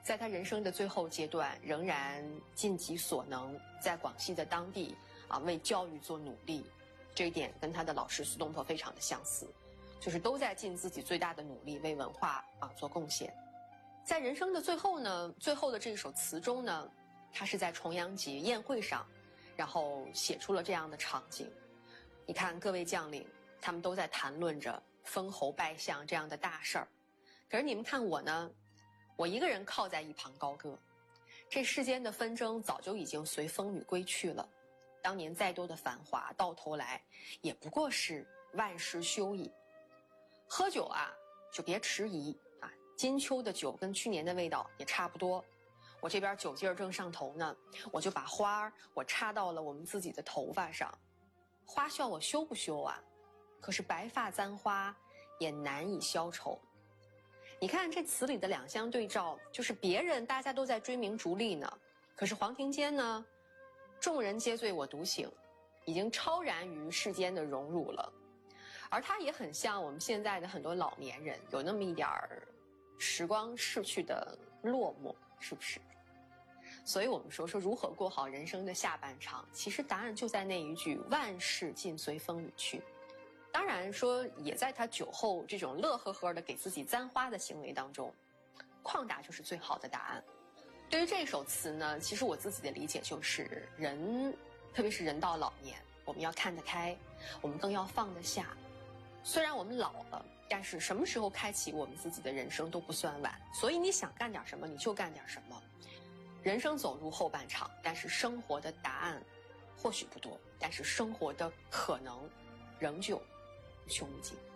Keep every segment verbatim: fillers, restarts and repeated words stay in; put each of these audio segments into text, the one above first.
在他人生的最后阶段，仍然尽己所能，在广西的当地啊为教育做努力。这一点跟他的老师苏东坡非常的相似，就是都在尽自己最大的努力为文化啊做贡献。在人生的最后呢，最后的这一首词中呢，他是在重阳节宴会上，然后写出了这样的场景。你看各位将领，他们都在谈论着封侯拜相这样的大事儿，可是你们看我呢，我一个人靠在一旁高歌。这世间的纷争早就已经随风雨归去了，当年再多的繁华，到头来也不过是万事休矣。喝酒啊，就别迟疑啊！金秋的酒跟去年的味道也差不多。我这边酒劲儿正上头呢，我就把花儿我插到了我们自己的头发上。花需要我修不修啊？可是白发簪花也难以消愁。你看这词里的两相对照，就是别人大家都在追名逐利呢，可是黄庭坚呢，众人皆醉我独醒，已经超然于世间的荣辱了。而他也很像我们现在的很多老年人，有那么一点儿时光逝去的落寞，是不是？所以我们说说如何过好人生的下半场，其实答案就在那一句万事尽随风雨去。当然说也在他酒后这种乐呵呵的给自己簪花的行为当中，旷达就是最好的答案。对于这首词呢，其实我自己的理解就是人，特别是人到老年，我们要看得开，我们更要放得下。虽然我们老了，但是什么时候开启我们自己的人生都不算晚，所以你想干点什么你就干点什么。人生走入后半场，但是生活的答案或许不多，但是生活的可能仍旧无穷无尽。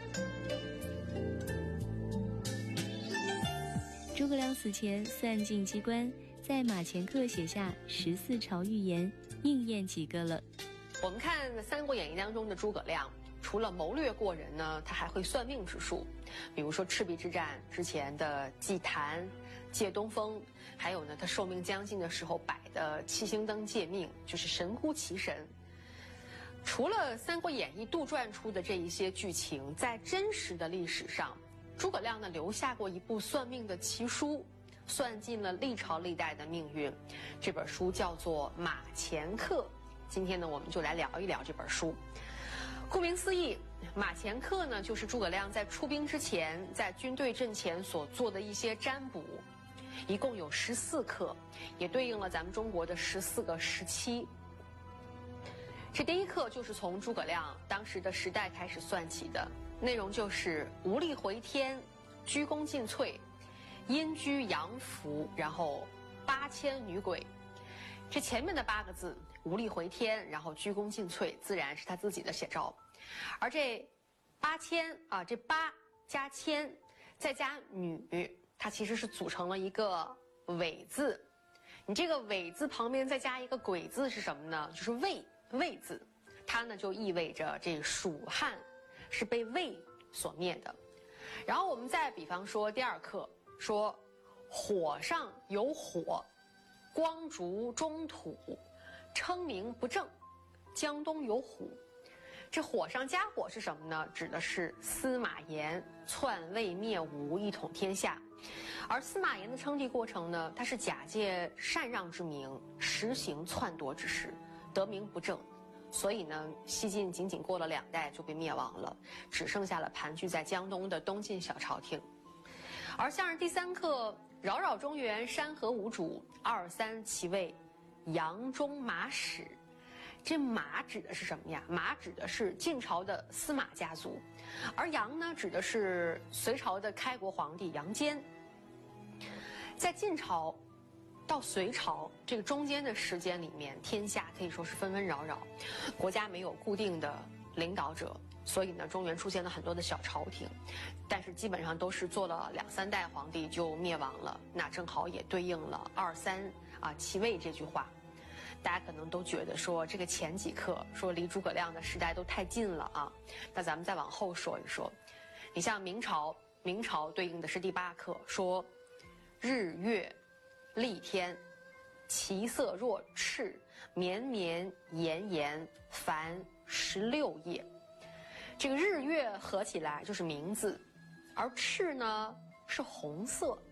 诸葛亮死前散尽机关，在马前课写下十四朝预言，应验几个了。 我们看《三国演义》当中的诸葛亮，除了谋略过人呢，他还会算命之术。比如说赤壁之战之前的祭坛、借东风，还有呢他寿命将近的时候摆的七星灯借命，就是神乎其神。除了《三国演义》杜撰出的这一些剧情，在真实的历史上，诸葛亮呢留下过一部算命的奇书，算尽了历朝历代的命运。这本书叫做《马前课》。今天呢，我们就来聊一聊这本书。顾名思义，马前课呢，就是诸葛亮在出兵之前，在军队阵前所做的一些占卜，一共有十四课，也对应了咱们中国的十四个时期。这第一课就是从诸葛亮当时的时代开始算起的，内容就是无力回天，鞠躬尽瘁，阴居阳符，然后八千女鬼。这前面的八个字无力回天，然后鞠躬尽瘁，自然是他自己的写照。而这八千啊，这八加千再加女，它其实是组成了一个伪字。你这个伪字旁边再加一个鬼字是什么呢？就是魏，魏字，它呢就意味着这蜀汉是被魏所灭的。然后我们再比方说第二课说火上有火，光烛中土，称名不正，江东有虎。这火上加火是什么呢？指的是司马炎篡魏灭吴，一统天下。而司马炎的称帝过程呢，他是假借禅让之名，实行篡夺之事，得名不正。所以呢，西晋仅仅过了两代就被灭亡了，只剩下了盘踞在江东的东晋小朝廷。而像是第三课扰扰中原，山河无主，二三其位，杨中马始。这马指的是什么呀？马指的是晋朝的司马家族，而杨呢，指的是隋朝的开国皇帝杨坚。在晋朝到隋朝这个中间的时间里面，天下可以说是纷纷扰扰，国家没有固定的领导者，所以呢，中原出现了很多的小朝廷，但是基本上都是做了两三代皇帝就灭亡了。那正好也对应了二三啊其位这句话。大家可能都觉得说这个前几课说离诸葛亮的时代都太近了啊，那咱们再往后说一说。你像明朝，明朝对应的是第八课，说日月丽天，其色若赤，绵绵延延，凡十六夜。这个日月合起来就是明字，而赤呢是红色，